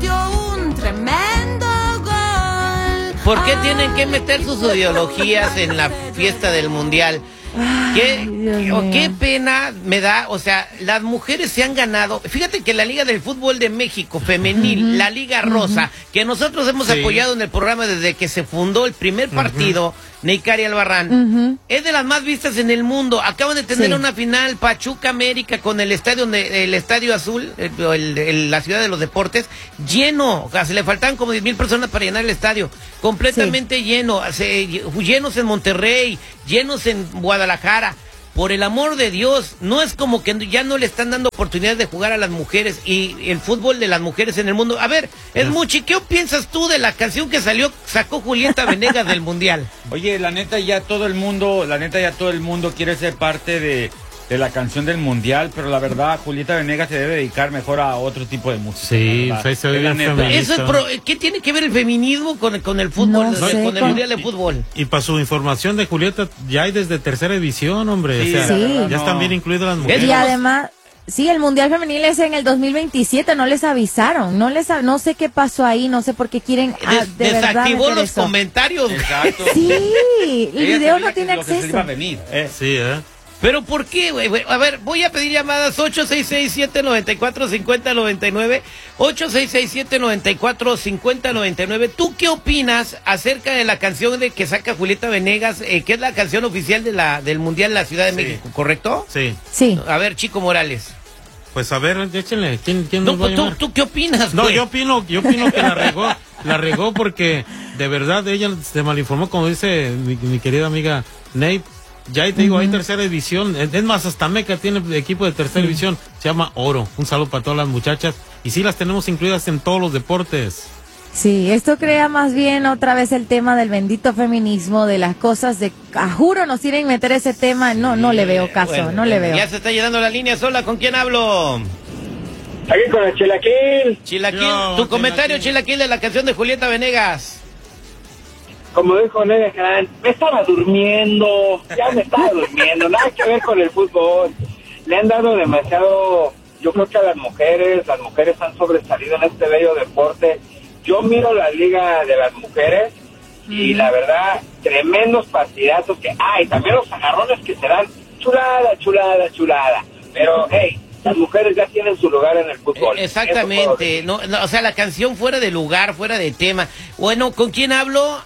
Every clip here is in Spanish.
metió un tremendo gol. ¿Por qué tienen que meter sus ideologías en la fiesta del Mundial? ¿Qué pena me da? O sea, las mujeres se han ganado. Fíjate que la Liga del Fútbol de México femenil, la Liga Rosa, que nosotros hemos apoyado en el programa desde que se fundó el primer partido, Neicari Albarrán, es de las más vistas en el mundo. Acaban de tener una final Pachuca América con el estadio Azul, la ciudad de los deportes, lleno. O sea, se le faltaban como 10,000 personas para llenar el estadio, completamente lleno. Llenos en Monterrey, llenos en Guadalajara. Por el amor de Dios, no es como que ya no le están dando oportunidades de jugar a las mujeres y el fútbol de las mujeres en el mundo. A ver, Esmuchi, ¿qué piensas tú de la canción que sacó Julieta Venegas del Mundial? Oye, la neta ya todo el mundo quiere ser parte de la canción del Mundial, pero la verdad, Julieta Venegas se debe dedicar mejor a otro tipo de música. Sí, soy bien feminista. ¿Qué tiene que ver el feminismo con el fútbol, No sé, con el Mundial de Fútbol? Y para su información de Julieta, ya hay desde tercera edición, hombre. Sí, o sea, sí. ya están bien incluidas las mujeres. Y además, sí, el Mundial Femenil es en el 2027, no les avisaron, no sé qué pasó ahí, no sé por qué quieren de verdad Desactivó meter los eso. comentarios. Exacto. Sí, el Ella video sabía no tiene que lo que se acceso. iba a venir. Sí, ¿Pero por qué, güey? A ver, voy a pedir llamadas 866-794-5099, 866-794-5099. ¿Tú qué opinas acerca de la canción que saca Julieta Venegas, que es la canción oficial del Mundial en la Ciudad de México, correcto? sí. Sí. A ver, Chico Morales. Pues a ver, échenle. ¿Quién No, nos va a llamar? ¿tú qué opinas, No, güey? yo opino que la regó porque de verdad ella se malinformó, como dice mi querida amiga Nate. Ya te digo, hay tercera división, es más, hasta Meca tiene equipo de tercera división, se llama Oro. Un saludo para todas las muchachas, y sí las tenemos incluidas en todos los deportes. Sí, esto crea más bien otra vez el tema del bendito feminismo, de las cosas juro nos quieren meter ese tema, no le veo caso, Bueno, no le veo. Ya se está llenando la línea sola, ¿con quién hablo? Aquí con el Chilaquil. Chilaquil, Yo, tu comentario, Chilaquil, de la canción de Julieta Venegas. Como dijo Negan, me estaba durmiendo, nada que ver con el fútbol. Le han dado demasiado, yo creo que a las mujeres han sobresalido en este bello deporte. Yo miro la liga de las mujeres y la verdad, tremendos partidazos que hay, también los agarrones que se dan, chulada. Pero, hey, las mujeres ya tienen su lugar en el fútbol. Exactamente, no, o sea, la canción fuera de lugar, fuera de tema. Bueno, ¿con quién hablo?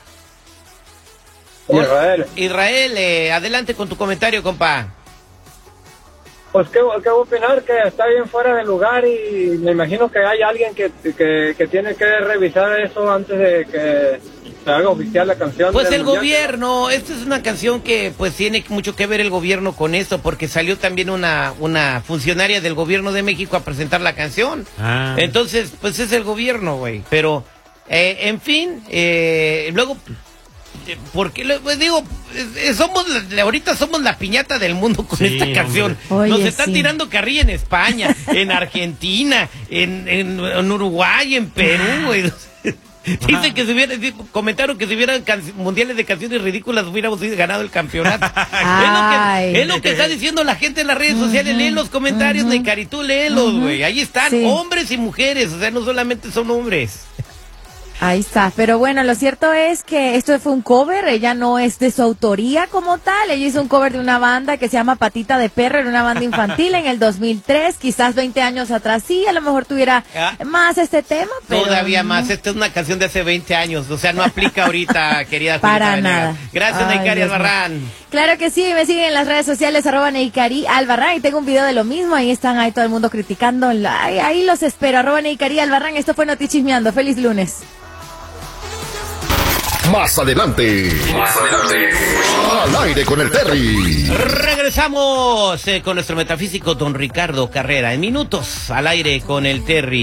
Israel, adelante con tu comentario, compa. Pues qué voy a opinar, que está bien fuera de lugar, y me imagino que hay alguien que tiene que revisar eso antes de que se haga oficial la canción. Pues el mundial. gobierno, esta es una canción que pues tiene mucho que ver el gobierno con esto, porque salió también una funcionaria del gobierno de México a presentar la canción. Entonces, pues es el gobierno, güey. Pero, en fin, luego... Porque pues digo, ahorita somos la piñata del mundo con esta canción. Oye, nos están tirando carrilla en España, en Argentina, en Uruguay, en Perú, güey. Dicen que comentaron que si hubieran mundiales de canciones ridículas hubiéramos ganado el campeonato. Es lo que está diciendo la gente en las redes sociales. Leen los comentarios, Neicari, tú léelos, güey. Ahí están, hombres y mujeres, o sea, no solamente son hombres. Ahí está, pero bueno, lo cierto es que esto fue un cover, ella no es de su autoría como tal, ella hizo un cover de una banda que se llama Patita de Perro, era una banda infantil en el 2003, quizás 20 años atrás sí, a lo mejor tuviera más este tema, pero todavía más, esta es una canción de hace 20 años, o sea, no aplica ahorita, querida para Julieta nada. Venegas. Gracias, Neicari Albarrán. Claro que sí, me siguen en las redes sociales, @Neicari Albarrán, y tengo un video de lo mismo, ahí están, ahí todo el mundo criticando, ahí los espero, @Neicari Albarrán, esto fue Notichismeando, feliz lunes. Más adelante. Al aire con el Terry. Regresamos con nuestro metafísico don Ricardo Carrera. En minutos, al aire con el Terry.